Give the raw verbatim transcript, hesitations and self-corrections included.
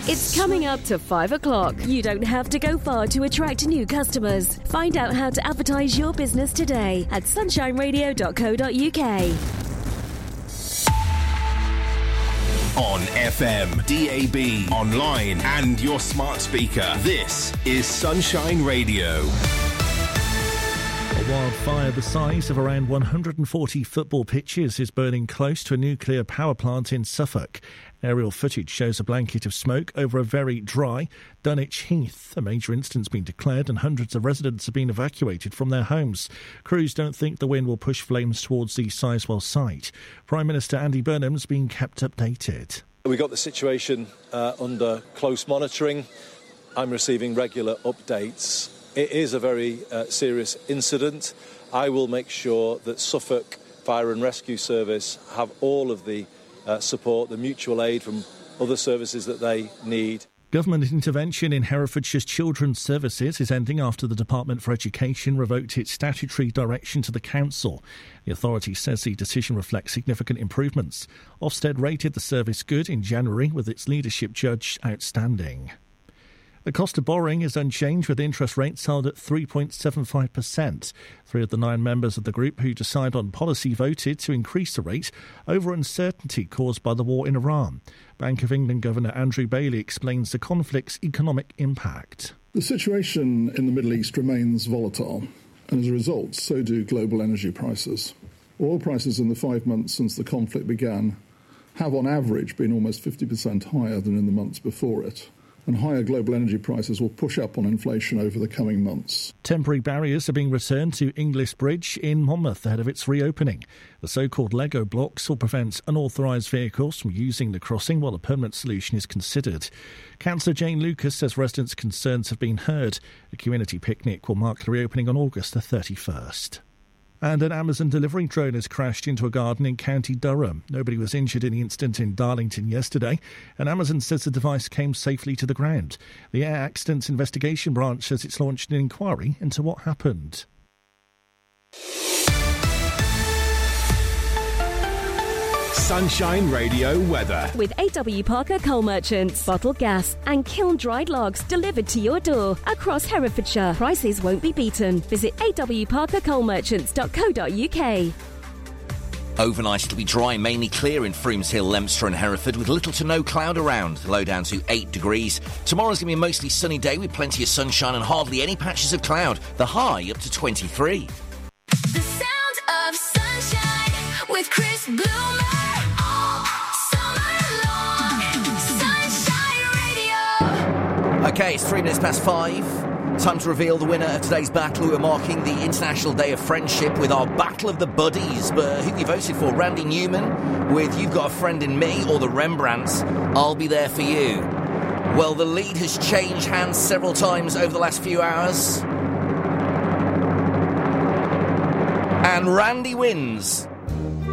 It's coming up to five o'clock. You don't have to go far to attract new customers. Find out how to advertise your business today at sunshine radio dot co dot uk. On F M, D A B, online and your smart speaker. This is Sunshine Radio. A wildfire the size of around one hundred forty football pitches is burning close to a nuclear power plant in Suffolk. Aerial footage shows a blanket of smoke over a very dry Dunwich Heath. A major incident's been declared and hundreds of residents have been evacuated from their homes. Crews don't think the wind will push flames towards the Sizewell site. Prime Minister Andy Burnham's been kept updated. We got the situation uh, under close monitoring. I'm receiving regular updates. It is a very uh, serious incident. I will make sure that Suffolk Fire and Rescue Service have all of the uh, support, the mutual aid from other services that they need. Government intervention in Herefordshire's children's services is ending after the Department for Education revoked its statutory direction to the council. The authority says the decision reflects significant improvements. Ofsted rated the service good in January, with its leadership judged outstanding. The cost of borrowing is unchanged, with interest rates held at three point seven five percent. Three of the nine members of the group who decide on policy voted to increase the rate over uncertainty caused by the war in Iran. Bank of England Governor Andrew Bailey explains the conflict's economic impact. The situation in the Middle East remains volatile, and as a result, so do global energy prices. Oil prices in the five months since the conflict began have on average been almost fifty percent higher than in the months before it. And higher global energy prices will push up on inflation over the coming months. Temporary barriers are being returned to Inglis Bridge in Monmouth ahead of its reopening. The so-called Lego blocks will prevent unauthorised vehicles from using the crossing while a permanent solution is considered. Councillor Jane Lucas says residents' concerns have been heard. A community picnic will mark the reopening on August the thirty-first. And an Amazon delivery drone has crashed into a garden in County Durham. Nobody was injured in the incident in Darlington yesterday, and Amazon says the device came safely to the ground. The Air Accidents Investigation Branch says it's launched an inquiry into what happened. Sunshine Radio weather. With A W Parker Coal Merchants. Bottled gas and kiln-dried logs delivered to your door across Herefordshire. Prices won't be beaten. Visit a w parker coal merchants dot co dot uk. Overnight it'll be dry, mainly clear in Froomes Hill, Leominster and Hereford, with little to no cloud around. Low down to eight degrees. Tomorrow's going to be a mostly sunny day with plenty of sunshine and hardly any patches of cloud. The high up to twenty-three. The sound of sunshine with Chris Bloomer. OK, it's three minutes past five. Time to reveal the winner of today's battle. We're marking the International Day of Friendship with our Battle of the Buddies. But who have you voted for? Randy Newman with You've Got a Friend in Me, or the Rembrandts, I'll Be There For You. Well, the lead has changed hands several times over the last few hours. And Randy wins